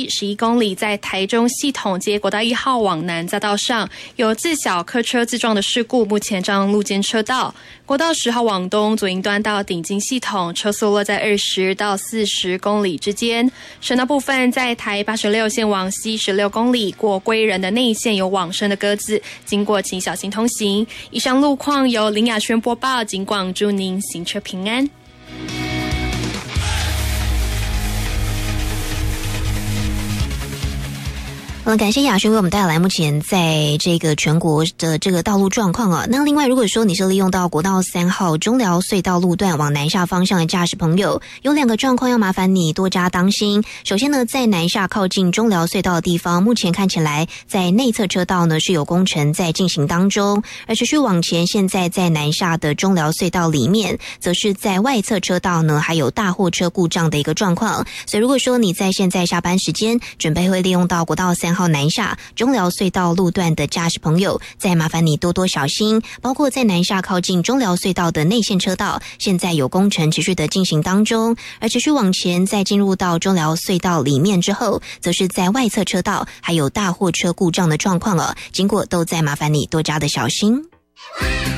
里11公里，在台中系统街国道1号往南匝道上有自小客车自撞的事故，目前占用路肩车道。国道10号往东左营端到顶金系统车速落在20到40公里之间。省道部分在台86线往西16公里，过归仁的内线有往生的鸽子，经过请小心通行。以上路况由林雅轩播报，警广祝您行车平安。 感谢雅轩为我们带来目前在这个全国的这个道路状况啊。那另外，如果说你是利用到国道3号中寮隧道路段往南下方向的驾驶朋友，有2个状况要麻烦你多加当心。首先呢，在南下靠近中寮隧道的地方，目前看起来在内侧车道呢是有工程在进行当中，而持续往前，现在在南下的中寮隧道里面，则是在外侧车道呢还有大货车故障的一个状况。所以如果说你在现在下班时间准备会利用到国道3号南下中寮隧道路段的驾驶朋友，再麻烦你多多小心，包括在南下靠近中寮隧道的内线车道，现在有工程持续的进行当中，而持续往前再进入到中寮隧道里面之后，则是在外侧车道还有大货车故障的状况了，经过都再麻烦你多加的小心。